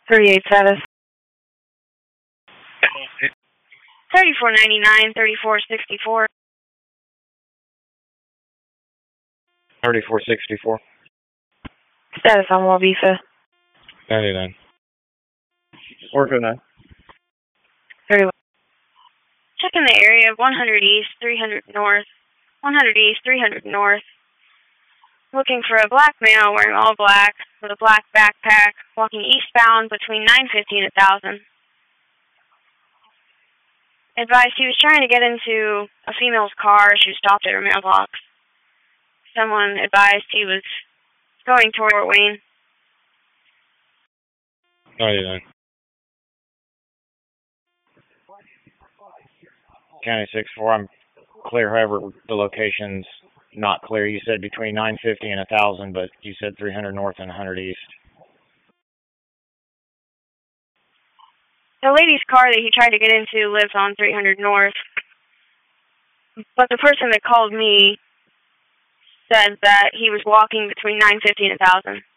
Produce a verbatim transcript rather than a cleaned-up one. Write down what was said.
thirty-eight status. thirty-four ninety-nine, thirty-four sixty-four. thirty-four sixty-four. Status on Wabisa. ninety-nine. four fifty-nine. thirty-one. Checking the area of one hundred east, three hundred north. one hundred east, three hundred north. Looking for a black male wearing all black with a black backpack, walking eastbound between nine fifty and one thousand. Advised he was trying to get into a female's car. She was stopped at her mailbox. Someone advised he was going toward Fort Wayne. ninety-nine. County six four, I'm clear, however, the location's not clear. You said between nine fifty and one thousand, but you said three hundred north and one hundred east. The lady's car that he tried to get into lives on three hundred north. But the person that called me said that he was walking between nine fifty and one thousand.